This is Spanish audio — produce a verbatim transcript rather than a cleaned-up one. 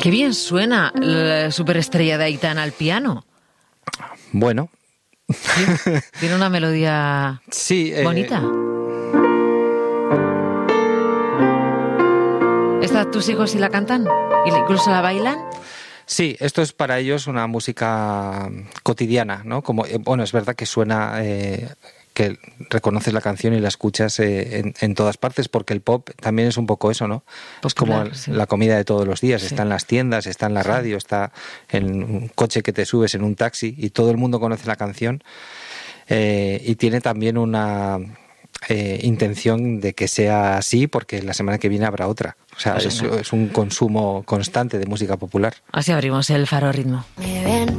Qué bien suena la superestrella de Aitana al piano. Bueno. Sí, tiene una melodía sí, eh... bonita. ¿Están tus hijos y la cantan? ¿Incluso la bailan? Sí, esto es para ellos una música cotidiana, ¿no? Como, bueno, es verdad que suena, eh, que reconoces la canción y la escuchas eh, en, en todas partes, porque el pop también es un poco eso, ¿no? Popular, es como el, sí. la comida de todos los días, sí. Está en las tiendas, está en la radio, sí. Está en un coche que te subes, en un taxi, y todo el mundo conoce la canción, eh, y tiene también una... Eh, intención de que sea así, porque la semana que viene habrá otra. O sea, pues es, es un consumo constante de música popular. Así abrimos el Faro Ritmo.